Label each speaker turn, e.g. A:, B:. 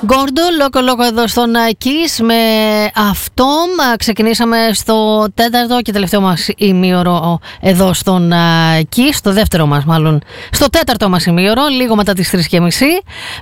A: Γκόρντο, λόγο εδώ στον Kiss. Με αυτό ξεκινήσαμε στο τέταρτο και τελευταίο μας ημίωρο εδώ στον Kiss. Στο δεύτερο μας μάλλον. Στο τέταρτο μας ημίωρο, λίγο μετά τις 3:30.